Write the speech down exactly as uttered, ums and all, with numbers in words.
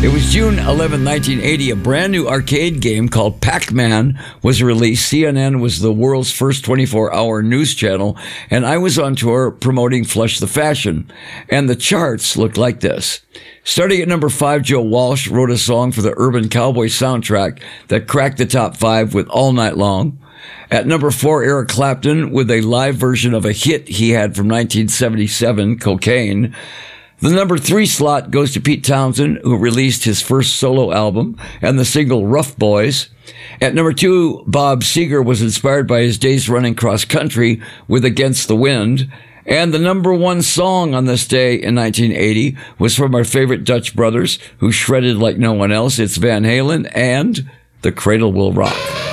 It was June eleventh, nineteen eighty. A brand new arcade game called Pac-Man was released. C N N was the world's first twenty-four hour news channel, and I was on tour promoting Flush the Fashion. And the charts looked like this. Starting at number five, Joe Walsh wrote a song for the Urban Cowboy soundtrack that cracked the top five with All Night Long. At number four, Eric Clapton with a live version of a hit he had from nineteen seventy-seven, Cocaine. The number three slot goes to Pete Townsend, who released his first solo album and the single Rough Boys. At number two, Bob Seger was inspired by his days running cross country with Against the Wind. And the number one song on this day in nineteen eighty was from our favorite Dutch brothers, who shredded like no one else. It's Van Halen and The Cradle Will Rock.